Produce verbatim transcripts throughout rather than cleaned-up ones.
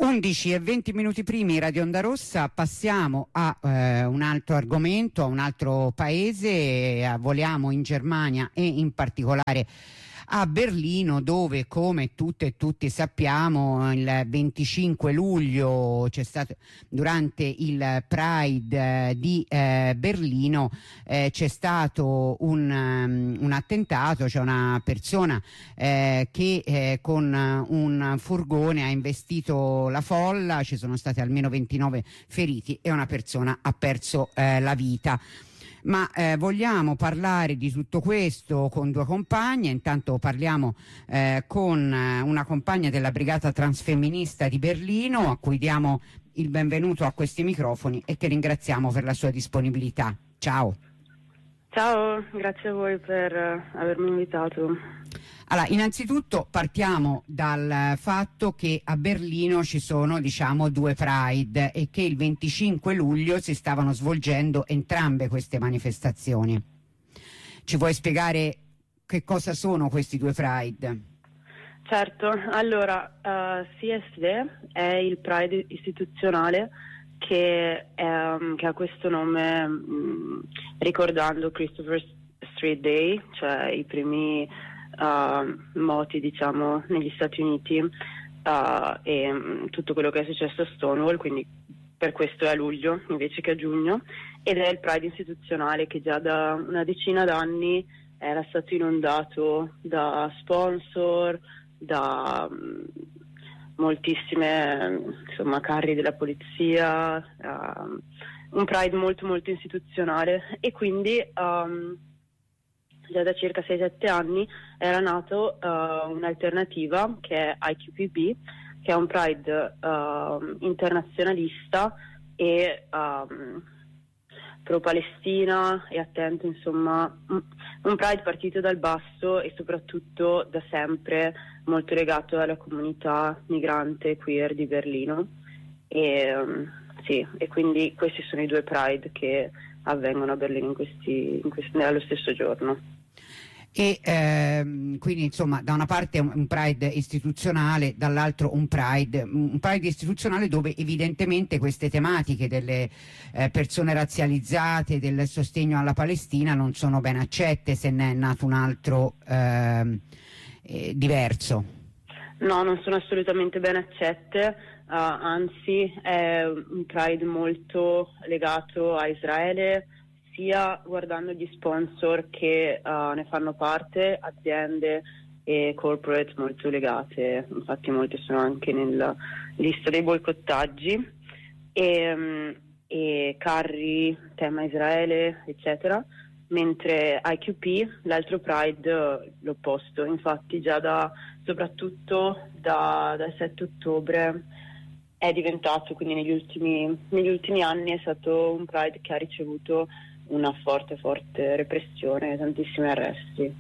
undici e venti minuti primi, Radio Onda Rossa. Passiamo a eh, un altro argomento, a un altro paese. Eh, voliamo in Germania e in particolare a Berlino, dove, come tutte e tutti sappiamo, il venticinque luglio c'è stato, durante il Pride eh, di eh, Berlino, eh, c'è stato un, um, un attentato. C'è una persona eh, che eh, con un furgone ha investito la folla, ci sono stati almeno ventinove feriti e una persona ha perso eh, la vita. Ma eh, vogliamo parlare di tutto questo con due compagne. Intanto parliamo eh, con eh, una compagna della Brigata Transfemminista di Berlino, a cui diamo il benvenuto a questi microfoni e che ringraziamo per la sua disponibilità. Ciao. Ciao, grazie a voi per uh, avermi invitato. Allora, innanzitutto partiamo dal fatto che a Berlino ci sono, diciamo, due Pride e che il venticinque luglio si stavano svolgendo entrambe queste manifestazioni. Ci puoi spiegare che cosa sono questi due Pride? Certo, allora uh, C S D è il Pride istituzionale che, è, um, che ha questo nome um, ricordando Christopher Street Day, cioè i primi Uh, moti, diciamo, negli Stati Uniti uh, e um, tutto quello che è successo a Stonewall, quindi per questo è a luglio invece che a giugno, ed è il Pride istituzionale che già da una decina d'anni era stato inondato da sponsor, da um, moltissime insomma carri della polizia, uh, un Pride molto molto istituzionale, e quindi um, già da circa sei sette anni era nato uh, un'alternativa che è I Q P B, che è un Pride uh, internazionalista e um, pro-Palestina e attento, insomma, un Pride partito dal basso e soprattutto da sempre molto legato alla comunità migrante queer di Berlino. E, um, sì, e quindi questi sono i due Pride che avvengono a Berlino in questi, in questi, nello stesso giorno. E ehm, quindi insomma da una parte un, un Pride istituzionale, dall'altro un Pride un Pride istituzionale dove evidentemente queste tematiche delle eh, persone razzializzate, del sostegno alla Palestina non sono ben accette, se ne è nato un altro ehm, eh, diverso. No, non sono assolutamente ben accette, uh, anzi è un Pride molto legato a Israele, sia guardando gli sponsor che uh, ne fanno parte, aziende e corporate molto legate, infatti molte sono anche nella lista dei boicottaggi, e, um, e carri, tema Israele, eccetera, mentre I Q P, l'altro Pride, l'opposto. Infatti già da, soprattutto da, dal sette ottobre è diventato, quindi negli ultimi, negli ultimi anni è stato un Pride che ha ricevuto una forte forte repressione e tantissimi arresti.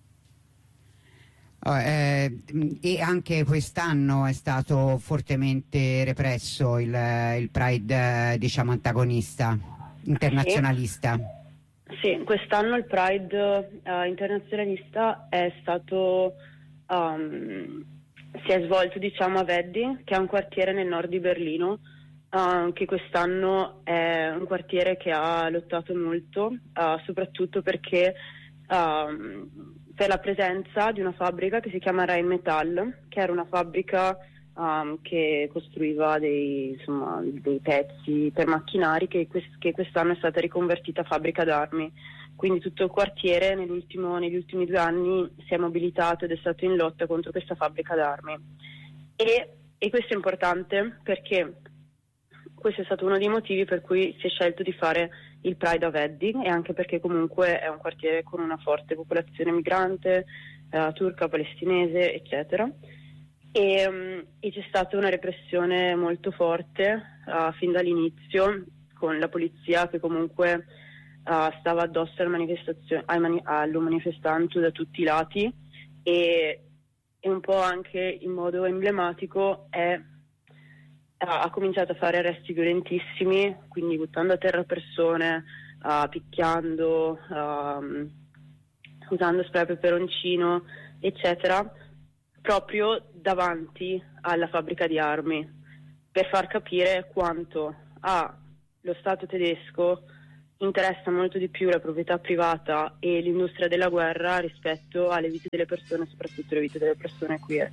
Oh, eh, e anche quest'anno è stato fortemente represso il, il Pride, eh, diciamo, antagonista, internazionalista. Sì, sì, quest'anno il Pride uh, internazionalista è stato um, si è svolto, diciamo, a Wedding, che è un quartiere nel nord di Berlino, Uh, che quest'anno è un quartiere che ha lottato molto, uh, soprattutto perché uh, per la presenza di una fabbrica che si chiama Rheinmetall, che era una fabbrica um, che costruiva dei, insomma, dei pezzi per macchinari, che, quest- che quest'anno è stata riconvertita a fabbrica d'armi. Quindi tutto il quartiere nell'ultimo, negli ultimi due anni si è mobilitato ed è stato in lotta contro questa fabbrica d'armi. E, e questo è importante perché questo è stato uno dei motivi per cui si è scelto di fare il Pride a Wedding, e anche perché comunque è un quartiere con una forte popolazione migrante, eh, turca, palestinese, eccetera. E, um, e c'è stata una repressione molto forte uh, fin dall'inizio, con la polizia che comunque uh, stava addosso al, manifestazio- al, mani- al manifestante da tutti i lati, e, e un po' anche in modo emblematico è ha cominciato a fare arresti violentissimi, quindi buttando a terra persone, uh, picchiando, uh, usando spray peperoncino, eccetera, proprio davanti alla fabbrica di armi. per far capire quanto allo Stato tedesco interessa molto di più la proprietà privata e l'industria della guerra rispetto alle vite delle persone, soprattutto le vite delle persone queer.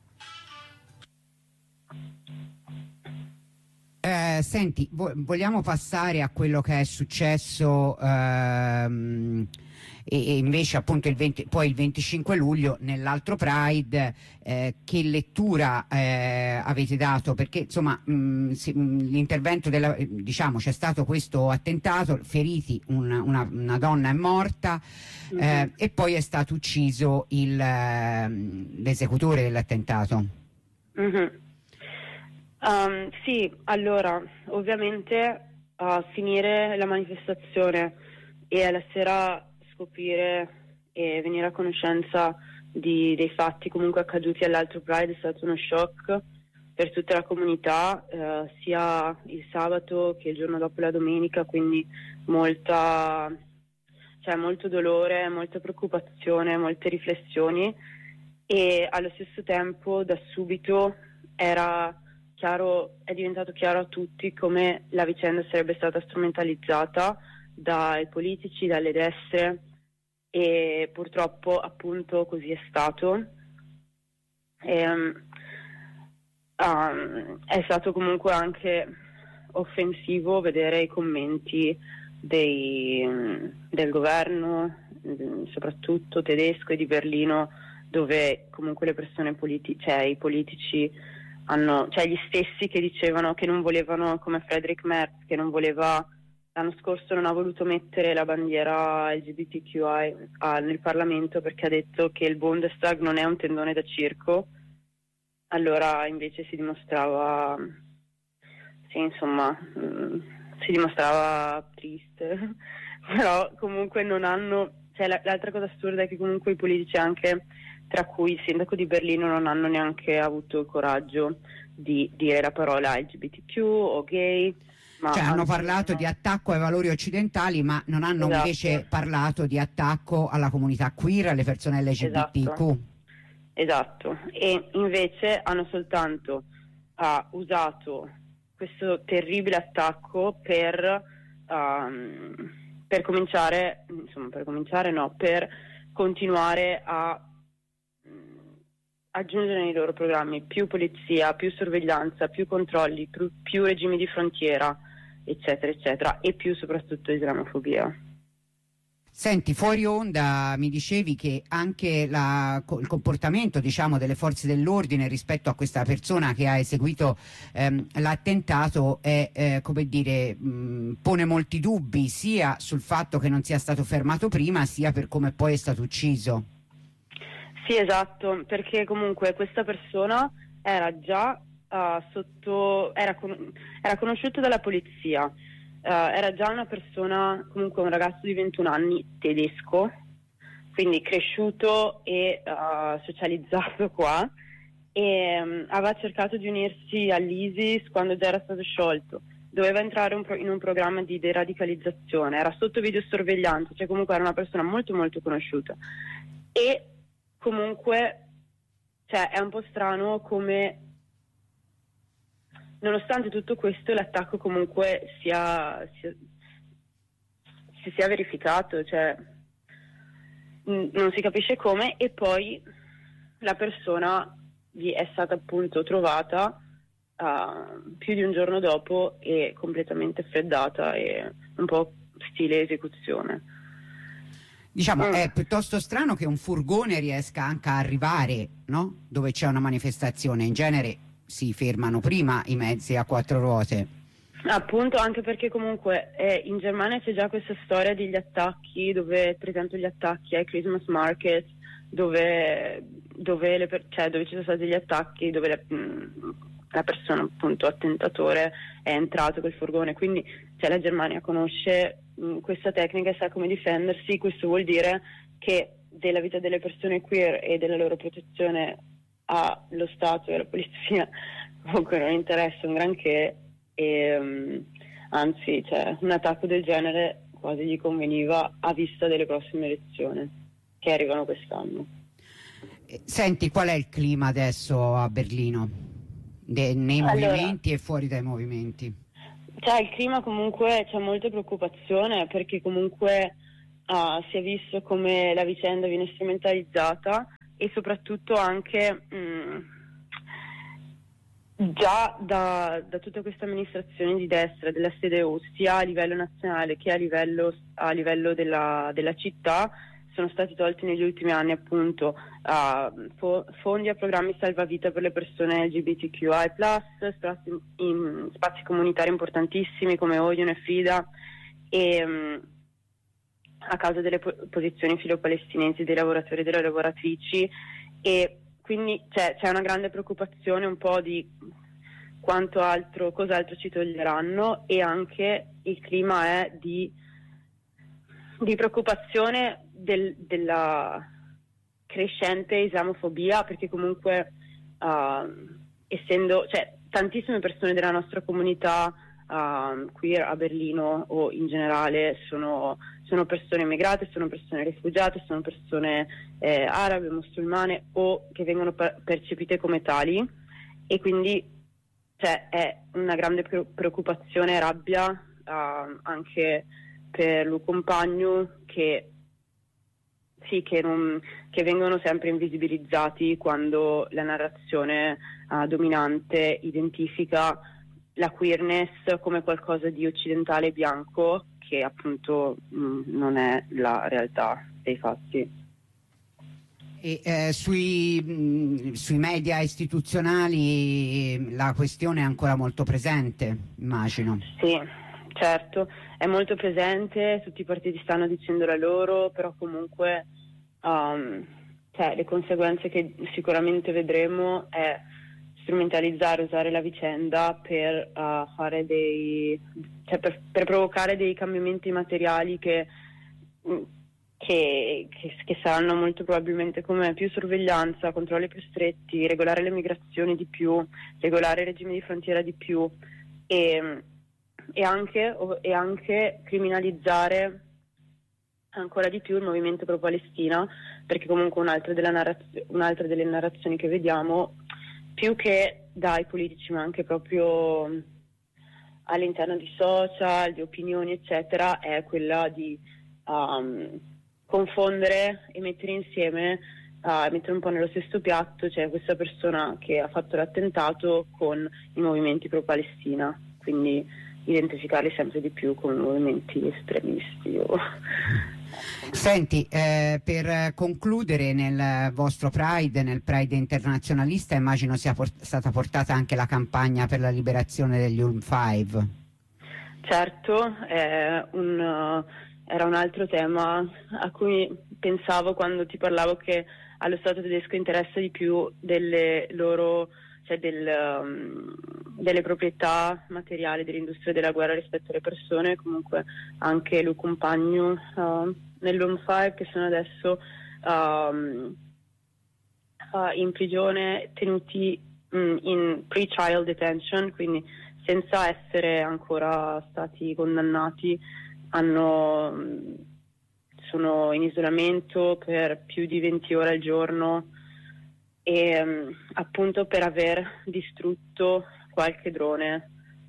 Eh, senti, vo- vogliamo passare a quello che è successo ehm, e, e invece appunto il venti, poi il venticinque luglio nell'altro Pride, eh, che lettura eh, avete dato? Perché insomma mh, si, mh, l'intervento della, diciamo c'è stato questo attentato, feriti, un, una, una donna è morta, eh, mm-hmm. e poi è stato ucciso il, eh, l'esecutore dell'attentato. Mm-hmm. Um, sì, allora, ovviamente a finire la manifestazione e alla sera scoprire e venire a conoscenza di, dei fatti comunque accaduti all'altro Pride è stato uno shock per tutta la comunità, eh, sia il sabato che il giorno dopo la domenica, quindi molta, cioè molto dolore, molta preoccupazione, molte riflessioni, e allo stesso tempo da subito era chiaro, è diventato chiaro a tutti come la vicenda sarebbe stata strumentalizzata dai politici, dalle destre, e purtroppo appunto così è stato. E, um, um, è stato comunque anche offensivo vedere i commenti dei, del governo, soprattutto tedesco e di Berlino, dove comunque le persone politiche, cioè i politici hanno, cioè gli stessi che dicevano che non volevano, come Friedrich Merz, che non voleva, l'anno scorso non ha voluto mettere la bandiera L G B T Q I ah, nel Parlamento perché ha detto che il Bundestag non è un tendone da circo. Allora invece si dimostrava, sì, insomma, mh, si dimostrava triste, però comunque non hanno, cioè l'altra cosa assurda è che comunque i politici, anche tra cui il sindaco di Berlino, non hanno neanche avuto il coraggio di dire la parola L G B T Q o gay. Ma cioè hanno parlato no. di attacco ai valori occidentali, ma non hanno esatto. invece parlato di attacco alla comunità queer, alle persone L G B T Q. Esatto, esatto. E invece hanno soltanto uh, usato questo terribile attacco per, um, per cominciare, insomma per cominciare no, per continuare a aggiungere nei loro programmi più polizia, più sorveglianza, più controlli, più, più regimi di frontiera, eccetera, eccetera, e più soprattutto islamofobia. Senti, fuori onda mi dicevi che anche la, il comportamento, diciamo, delle forze dell'ordine rispetto a questa persona che ha eseguito ehm, l'attentato è, eh, come dire, mh, pone molti dubbi sia sul fatto che non sia stato fermato prima, sia per come poi è stato ucciso. Sì, esatto, perché comunque questa persona era già uh, sotto, era, con, era conosciuto dalla polizia, uh, era già una persona, comunque un ragazzo di ventuno anni tedesco, quindi cresciuto e uh, socializzato qua, e um, aveva cercato di unirsi all'ISIS quando già era stato sciolto. Doveva entrare un pro- in un programma di deradicalizzazione, era sotto videosorveglianza, cioè comunque era una persona molto molto conosciuta. E comunque, cioè, è un po' strano come, nonostante tutto questo, l'attacco comunque sia, sia si sia verificato, cioè mh, non si capisce come, e poi la persona vi è stata appunto trovata uh, più di un giorno dopo e completamente freddata e un po' stile esecuzione. Diciamo, è piuttosto strano che un furgone riesca anche a arrivare, no? Dove c'è una manifestazione. In genere si fermano prima i mezzi a quattro ruote. Appunto, anche perché comunque eh, in Germania c'è già questa storia degli attacchi, dove per esempio gli attacchi ai Christmas market, dove, dove, le, cioè, dove ci sono stati degli attacchi, dove le, mh, la persona, appunto, attentatore è entrato col furgone. Quindi cioè, la Germania conosce questa tecnica e sa come difendersi. Questo vuol dire che della vita delle persone queer e della loro protezione allo Stato e alla polizia comunque non interessa un granché, e um, anzi, cioè, un attacco del genere quasi gli conveniva a vista delle prossime elezioni che arrivano quest'anno. Senti, qual è il clima adesso a Berlino de, nei allora, movimenti e fuori dai movimenti? Cioè, il clima comunque c'è molta preoccupazione, perché comunque uh, si è visto come la vicenda viene strumentalizzata, e soprattutto anche mh, già da, da tutta questa amministrazione di destra della S D U, sia a livello nazionale che a livello, a livello della, della città, sono stati tolti negli ultimi anni appunto uh, fo- fondi a programmi salvavita per le persone L G B T Q I plus, spazi, in, spazi comunitari importantissimi come Odeon e Frida, e um, a causa delle po- posizioni filo-palestinesi dei lavoratori e delle lavoratrici, e quindi c'è, c'è una grande preoccupazione un po' di quanto altro, cos'altro ci toglieranno, e anche il clima è di, di preoccupazione del, della crescente islamofobia, perché comunque uh, essendo, cioè, tantissime persone della nostra comunità uh, queer a Berlino o in generale sono, sono persone immigrate, sono persone rifugiate, sono persone eh, arabe, musulmane, o che vengono per- percepite come tali, e quindi cioè, è una grande pre- preoccupazione e rabbia uh, anche per Lu Compagno, che sì, che, non, che vengono sempre invisibilizzati quando la narrazione uh, dominante identifica la queerness come qualcosa di occidentale bianco, che appunto mh, non è la realtà dei fatti. E, eh, sui, mh, sui media istituzionali la questione è ancora molto presente, immagino. Sì, certo, è molto presente, tutti i partiti stanno dicendo la loro, però comunque um, cioè, le conseguenze che sicuramente vedremo è strumentalizzare, usare la vicenda per uh, fare dei, cioè per, per provocare dei cambiamenti materiali che, che, che, che saranno molto probabilmente come più sorveglianza, controlli più stretti, regolare le migrazioni di più, regolare il regime di frontiera di più, e, e, anche, e anche criminalizzare ancora di più il movimento pro-Palestina, perché comunque un'altra, della narrazio- un'altra delle narrazioni che vediamo, più che dai politici ma anche proprio all'interno di social, di opinioni eccetera, è quella di um, confondere e mettere insieme, uh, mettere un po' nello stesso piatto, cioè questa persona che ha fatto l'attentato con i movimenti pro-Palestina, quindi identificarli sempre di più come movimenti estremisti o... Senti, eh, per concludere, nel vostro Pride, nel Pride internazionalista, immagino sia port- stata portata anche la campagna per la liberazione degli Ulm cinque. Certo, è un, uh, era un altro tema a cui pensavo quando ti parlavo, che allo Stato tedesco interessa di più delle loro, cioè del, um, delle proprietà materiali dell'industria della guerra rispetto alle persone. Comunque anche Lu Compagno uh, nell'Ulm cinque, che sono adesso um, uh, in prigione, tenuti um, in pre-trial detention, quindi senza essere ancora stati condannati, hanno, sono in isolamento per più di venti ore al giorno, e um, appunto per aver distrutto qualche drone.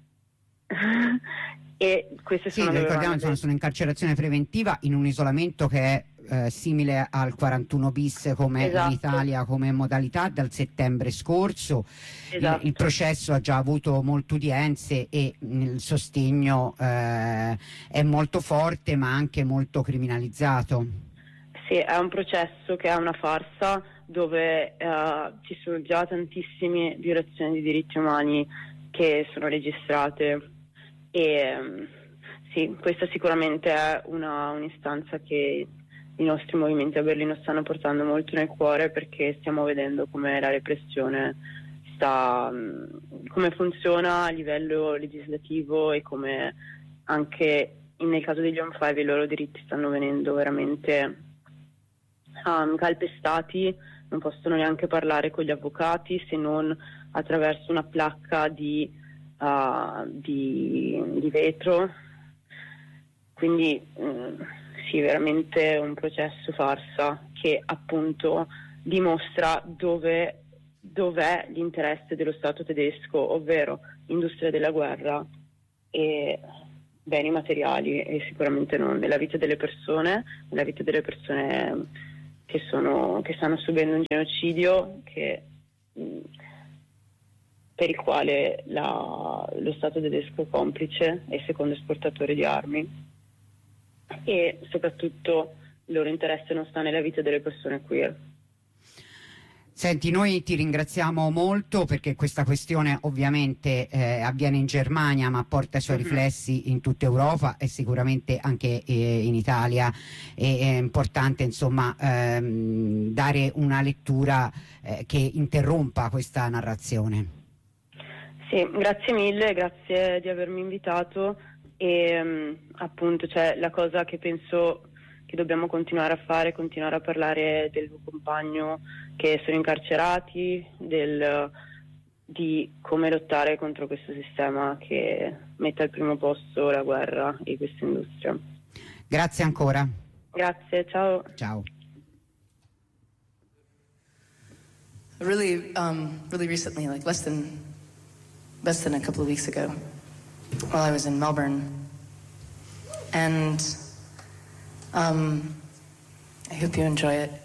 E queste Sì, sono ricordiamo, delle... sono in carcerazione preventiva in un isolamento che è eh, simile al quarantuno bis come Esatto. in Italia come modalità dal settembre scorso. Esatto. Il, il processo ha già avuto molte udienze e il sostegno eh, è molto forte ma anche molto criminalizzato. Sì, è un processo che è una farsa, dove eh, ci sono già tantissime violazioni di diritti umani che sono registrate, e sì, questa sicuramente è una, un'istanza che i nostri movimenti a Berlino stanno portando molto nel cuore, perché stiamo vedendo come la repressione sta, come funziona a livello legislativo, e come anche nel caso degli Ulm cinque i loro diritti stanno venendo veramente um, calpestati. Non possono neanche parlare con gli avvocati se non attraverso una placca di Uh, di, di vetro, quindi mh, sì, veramente un processo farsa che appunto dimostra dove dov'è l'interesse dello Stato tedesco, ovvero industria della guerra e beni materiali, e sicuramente non nella vita delle persone, nella vita delle persone che, sono, che stanno subendo un genocidio che, mh, per il quale la, lo Stato tedesco è complice e secondo esportatore di armi, e soprattutto il loro interesse non sta nella vita delle persone queer. Senti, noi ti ringraziamo molto perché questa questione ovviamente eh, avviene in Germania ma porta i suoi mm-hmm. riflessi in tutta Europa e sicuramente anche eh, in Italia. E, è importante insomma ehm, dare una lettura eh, che interrompa questa narrazione. Sì, grazie mille, grazie di avermi invitato e um, appunto cioè, la cosa che penso che dobbiamo continuare a fare, continuare a parlare del tuo compagno che sono incarcerati, del, di come lottare contro questo sistema che mette al primo posto la guerra e questa industria. Grazie ancora. Grazie, ciao. Ciao. Really, um, really recently, like less than, less than a couple of weeks ago, while I was in Melbourne, and um, I hope you enjoy it.